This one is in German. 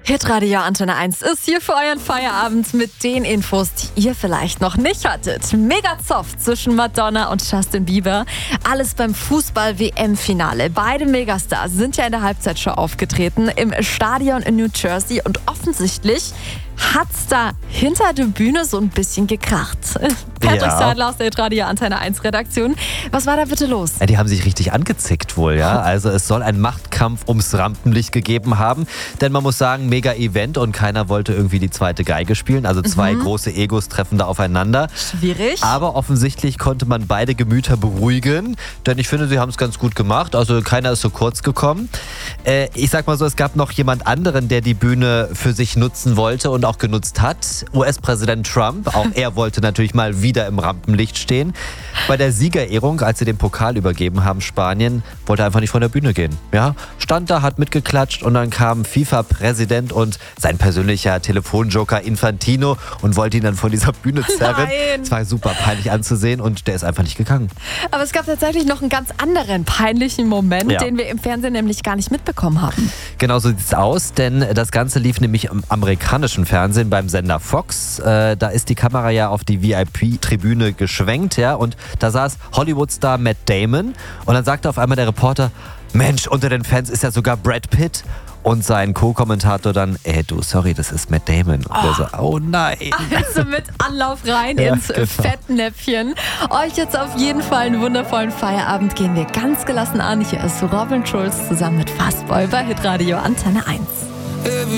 Hitradio Antenne 1 ist hier für euren Feierabend mit den Infos, die ihr vielleicht noch nicht hattet. Mega Zoff zwischen Madonna und Justin Bieber. Alles beim Fußball-WM-Finale. Beide Megastars sind ja in der Halbzeitshow aufgetreten im Stadion in New Jersey und offensichtlich hat's da hinter der Bühne so ein bisschen gekracht. Patrick Sadler aus der Hitradio Antenne 1 Redaktion. Was war da bitte los? Ja, die haben sich richtig angezickt wohl, ja. Also es soll einen Machtkampf ums Rampenlicht gegeben haben. Denn man muss sagen, mega Event und keiner wollte irgendwie die zweite Geige spielen. Also zwei große Egos treffen da aufeinander. Schwierig. Aber offensichtlich konnte man beide Gemüter beruhigen. Denn ich finde, sie haben es ganz gut gemacht. Also keiner ist so kurz gekommen. Ich sag mal so, es gab noch jemand anderen, der die Bühne für sich nutzen wollte und auch genutzt hat. US-Präsident Trump. Auch er wollte natürlich mal wieder im Rampenlicht stehen. Bei der Siegerehrung, als sie den Pokal übergeben haben, Spanien, wollte er einfach nicht von der Bühne gehen. Ja, stand da, hat mitgeklatscht und dann kam FIFA-Präsident und sein persönlicher Telefonjoker Infantino und wollte ihn dann von dieser Bühne zerren. Nein. Es war super peinlich anzusehen und der ist einfach nicht gegangen. Aber es gab tatsächlich noch einen ganz anderen peinlichen Moment, den wir im Fernsehen nämlich gar nicht mitbekommen haben. Genau so sieht es aus, denn das Ganze lief nämlich im amerikanischen Fernsehen beim Sender Fox. Da ist die Kamera ja auf die VIP-Tribüne geschwenkt, ja, und da saß Hollywood-Star Matt Damon und dann sagte auf einmal der Reporter, Mensch, unter den Fans ist ja sogar Brad Pitt. Und sein Co-Kommentator dann, du, sorry, das ist Matt Damon. Und der so, oh nein. Also mit Anlauf rein ins Fettnäpfchen. Euch jetzt auf jeden Fall einen wundervollen Feierabend. Gehen wir ganz gelassen an. Hier ist Robin Schulz zusammen mit Fastboy bei Hitradio Antenne 1.